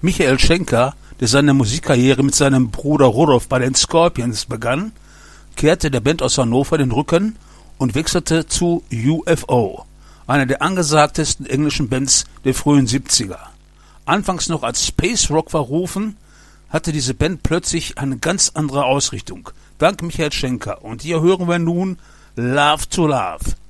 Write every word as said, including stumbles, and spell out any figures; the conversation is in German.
Michael Schenker, der seine Musikkarriere mit seinem Bruder Rudolf bei den Scorpions begann, kehrte der Band aus Hannover den Rücken und wechselte zu U F O, einer der angesagtesten englischen Bands der frühen siebziger. Anfangs noch als Space Rock verrufen, hatte diese Band plötzlich eine ganz andere Ausrichtung. Dank Michael Schenker. Und hier hören wir nun Love to Love.